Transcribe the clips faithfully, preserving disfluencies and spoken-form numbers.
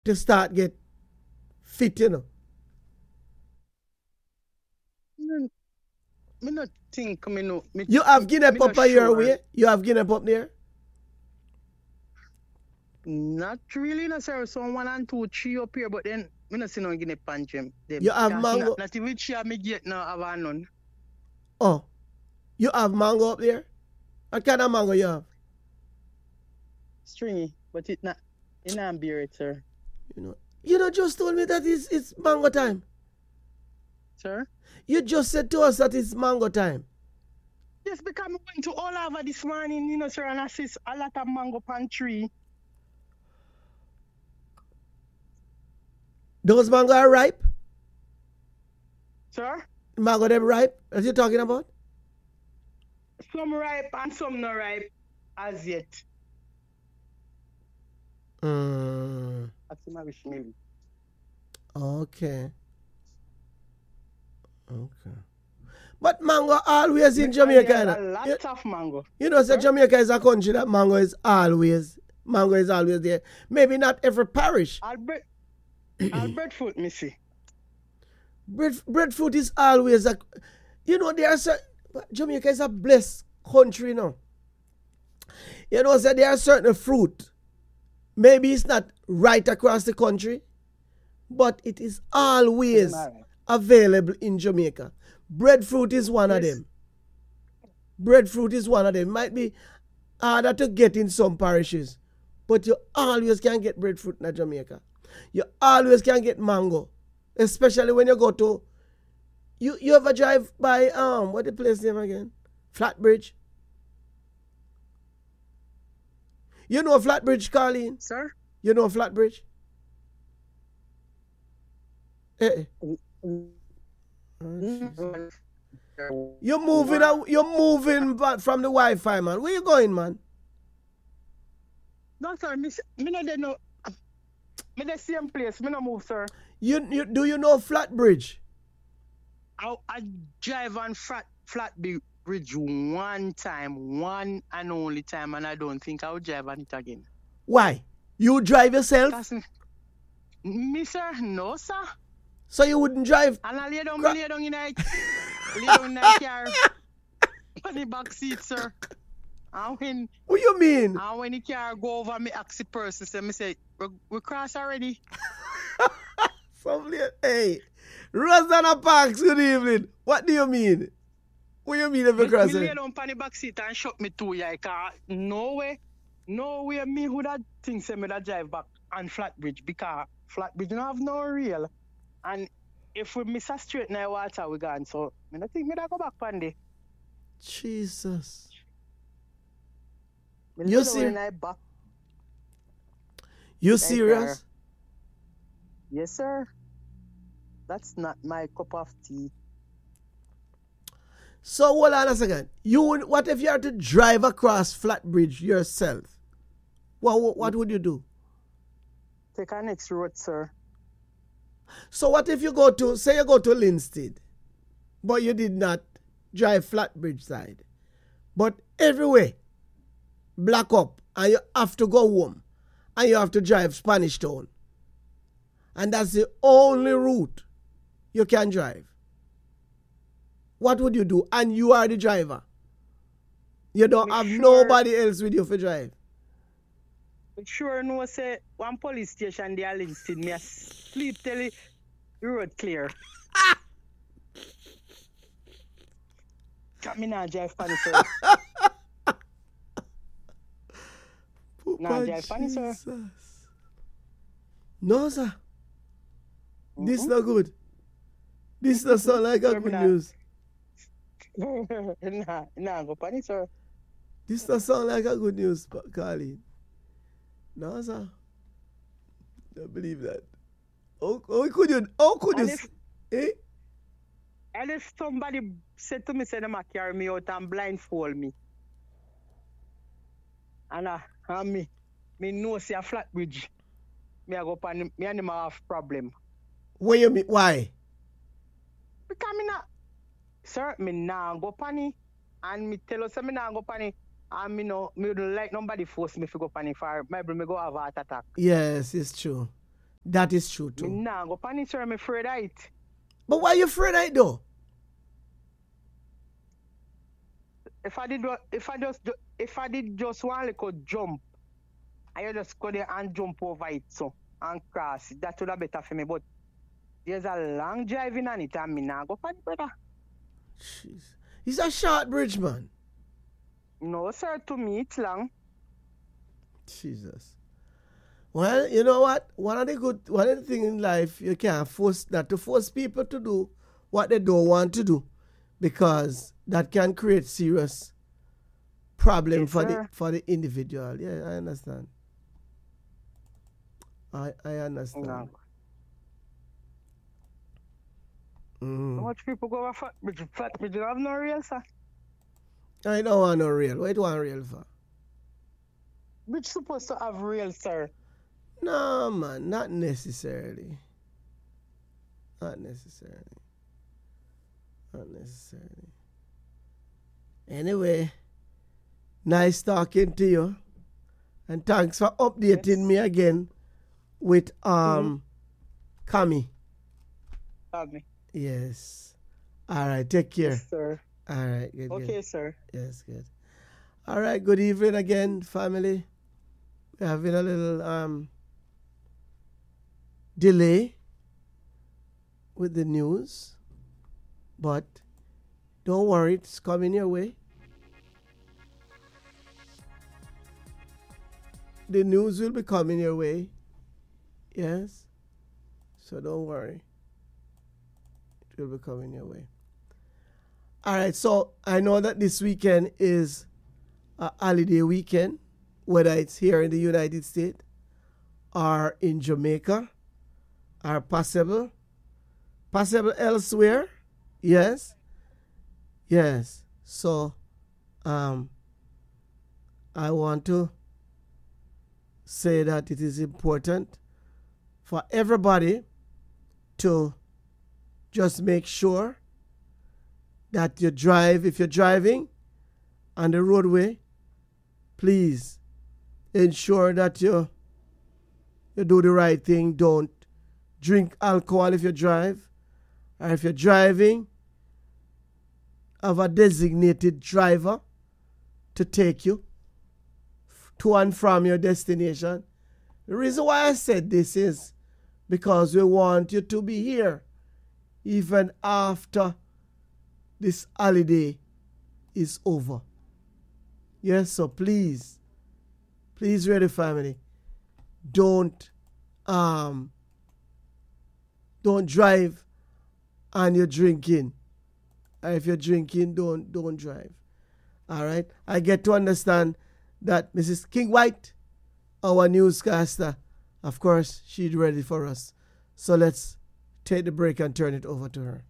to start get fit, you know. Me me not think me no me You have me, Guinea me not pop a your sure. way? You have Guinea pop there? Not really, no sir. So one and two, three up here, but then me not see no guinea punch them. You Them. have Cause not, mango? not even share me get now have a none. Oh, you have mango up there? What kind of mango you have? Stringy, but it not it not beer it, sir. You know, you know, just told me that it's, it's mango time. Sir? You just said to us that it's mango time. Yes, because I went to all over this morning, you know, sir, and I see a lot of mango pan tree. Those mango are ripe? Sir? Mango them ripe? What you talking about? Some ripe and some not ripe as yet. Mm, That's my wish maybe. okay. Okay. But mango always in And Jamaica. there's You a know, lot you, of mango. you know so Sir? Jamaica is a country that mango is always, mango is always there. Maybe not every parish. Albert Albert foot, me see. Bread, breadfruit is always a, you know, there are certain, Jamaica is a blessed country now. You know, so there are certain fruit. Maybe it's not right across the country, but it is always Alright. available in Jamaica. Breadfruit is one of Yes. them. Breadfruit is one of them. Might be harder to get in some parishes, but you always can get breadfruit in Jamaica. You always can get mango, especially when you go to. You you ever drive by um what the place name again? Flatbridge. You know Flatbridge, Colleen? Sir? You know Flatbridge? Eh, eh. Mm-hmm. You're moving out, you're moving back from the Wi-Fi, man. Where you going, man? No, sir, me, me not there no. Me the same place. Me no move, sir. You, you do you know Flatbridge? I, I drive on flat flat Bi- bridge one time, one and only time, and I don't think I will drive on it again. Why? You drive yourself, That's me, me sir. No, sir. so you wouldn't drive. And I lay down, Gra- me lay down in the lay down in the car on the back seat, sir. And when What you mean? and when the car go over, me ask the person, say, me say, we, we cross already. Somebody, hey, Rosanna Parks, good evening. What do you mean? What do you mean if you Me, cross me lay it? down on the back seat and shut me two yeah, cause no way, no way me would have think say me that drive back on Flatbridge because Flatbridge don't have no rail. And if we miss a straight now water we gone. So me don't think me that go back on there. Jesus. Me You lay down see- in the back. You Right serious? Yes, sir. That's not my cup of tea. So hold on a second. You would, what if you had to drive across Flatbridge yourself? What, what, what would you do? Take our next road, sir. So what if you go to, say you go to Linstead, but you did not drive Flatbridge side, but everywhere black up and you have to go home and you have to drive Spanish Town, and that's the only route you can drive. What would you do? And you are the driver. You don't Make have sure- nobody else with you for drive. But sure no say one police station they are listed me a sleep till the road clear. Come in and drive funny, sir. Nah, drive funny, sir. Jesus. No, sir. This not good. This not sound like a Sir, me good not- news. nah, nah, go funny, sir. This not sound like a good news, Pa- Colleen. No, sir. Don't believe that. How, how could you? How could you? And s- if, Eh? and if somebody said to me, say them a carry me out and blindfold me. And uh, and me, me know see a flat bridge. Me I go up and me and him have problem. What you mean? Why? Because me not, sir, me nah go pani, and me tell us me nah go pani, and me no, me don't like nobody force me to go pani for maybe me go have a heart attack. Yes, it's true. That is true too. Me nah go panic, sir. I'm afraid of it. But why you afraid of it though? If I did, if I just, if I did just one little jump, I just go there and jump over it so and cross. That would have better for me. But there's a long driving on it, and me nah go panic, brother. Jeez, it's a short bridge, man. No, sir. To me, it's long. Jesus. Well, you know what? One of the good, one of the things in life you can't force not to force people to do what they don't want to do, because that can create serious problem Yes, for sir. the for the individual. Yeah, I understand. I I understand. No. Mm. How much people go over flat bridge? Flat bridge don't have no real, sir. I don't want no real. What you want real for? Bridge supposed to have real, sir. No, man, not necessarily. Not necessarily. Not necessarily. Anyway, nice talking to you. And thanks for updating Yes. me again with um Kami. Have me. Yes. All right, take care. Yes, sir. All right, good, Okay, good. sir. Yes, good. All right, good evening again, family. We're having a little um delay with the news, but don't worry, it's coming your way. The news will be coming your way. Yes. So don't worry. It will be coming your way. All right, so I know that this weekend is a holiday weekend, whether it's here in the United States or in Jamaica or possible, possible elsewhere. Yes. Yes. So um, I want to say that it is important for everybody to just make sure that you drive, if you're driving on the roadway, please ensure that you you do the right thing. Don't drink alcohol if you drive. Or if you're driving, have a designated driver to take you to and from your destination. The reason why I said this is because we want you to be here even after this holiday is over. Yes, so please, please, ready family, don't um don't drive and you're drinking. And if you're drinking, don't don't drive. All right. I get to understand that Missus King White, our newscaster, of course, she's ready for us. So let's take the break and turn it over to her.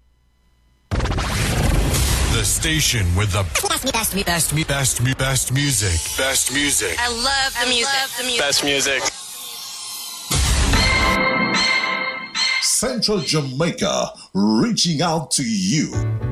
The station with the best, best, best, best, best, best music. Best music. I love the I music. Love the music. Best music. Central Jamaica, reaching out to you.